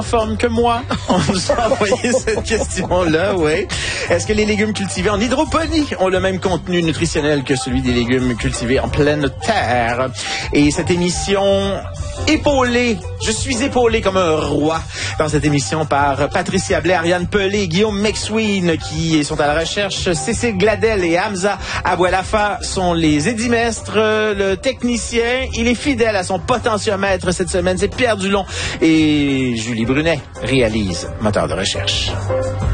forme que moi? On nous a envoyé cette question-là, oui. Est-ce que les légumes cultivés en hydroponie ont le même contenu nutritionnel que celui des légumes cultivés en pleine terre? Et cette émission épaulée, je suis épaulé comme un roi dans cette émission par Patricia Blais, Ariane Pelé, Guillaume McSween qui sont à la recherche, Cécile Gladel et Hamza Abouelafa sont les édimestres, le technicien, il est fidèle à son potentiomètre cette semaine, c'est Pierre Dulon et Julie Brunet réalise moteur de recherche.